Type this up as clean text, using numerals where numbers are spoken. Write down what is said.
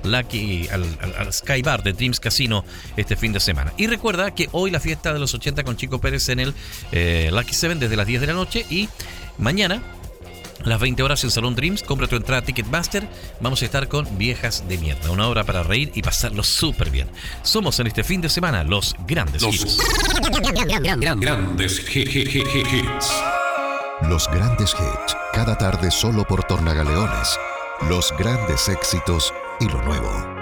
al Sky Bar de Dreams Casino este fin de semana. Y recuerda que hoy la fiesta de los 80 con Chico Pérez en el Lucky 7 desde las 10 de la noche, y mañana a las 20 horas en Salón Dreams, compra tu entrada Ticketmaster. Vamos a estar con Viejas de Mierda, una hora para reír y pasarlo súper bien. Somos en este fin de semana los grandes hits. Grandes hits. Los grandes hits, cada tarde solo por Tornagaleones. Los grandes éxitos y lo nuevo.